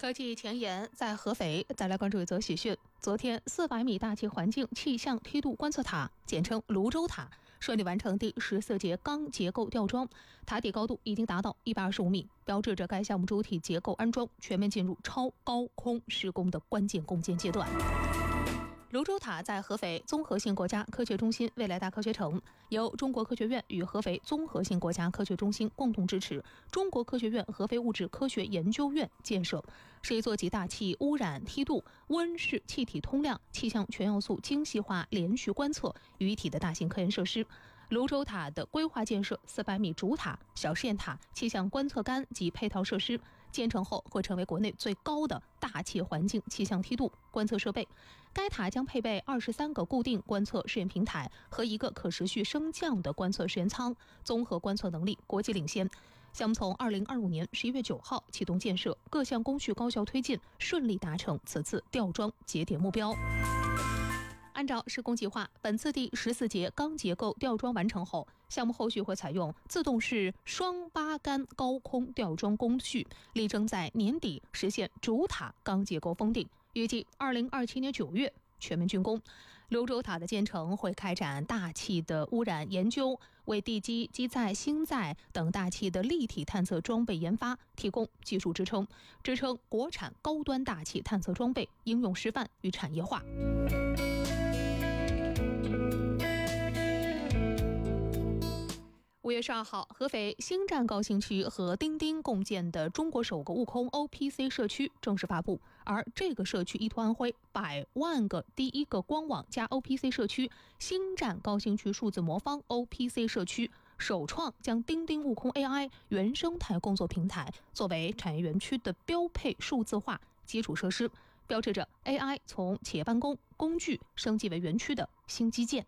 科技前沿在合肥。再来关注一则喜讯，昨天400米大气环境气象梯度观测塔，简称泸州塔，顺利完成第14节钢结构吊装，塔底高度已经达到125米，标志着该项目主体结构安装全面进入超高空施工的关键攻坚阶段。泸州塔在合肥综合性国家科学中心未来大科学城，由中国科学院与合肥综合性国家科学中心共同支持，中国科学院合肥物质科学研究院建设，是一座集大气污染梯度、温室气体通量、气象全要素精细化连续观测于一体的大型科研设施。泸州塔的规划建设400米主塔、小试验塔、气象观测杆及配套设施，建成后会成为国内最高的大气环境气象梯度观测设备。该塔将配备23个固定观测试验平台和一个可持续升降的观测试验舱，综合观测能力国际领先。项目从2025年11月9号启动建设，各项工序高效推进，顺利达成此次吊装节点目标。按照施工计划，本次第14节钢结构吊装完成后，项目后续会采用自动式双八杆高空吊装工序，力争在年底实现主塔钢结构封顶，预计2027年9月全面竣工。泸州塔的建成会开展大气的污染研究，为地基、基载、星载等大气的立体探测装备研发提供技术支撑，支撑国产高端大气探测装备应用示范与产业化。5月12号，合肥新站高新区和钉钉共建的中国首个悟空 OPC 社区正式发布，而这个社区依托安徽100万个第一个光网加 OPC 社区新站高新区数字魔方 OPC 社区，首创将钉钉悟空 AI 原生态工作平台作为产业园区的标配数字化基础设施，标志着 AI 从企业办公工具升级为园区的新基建。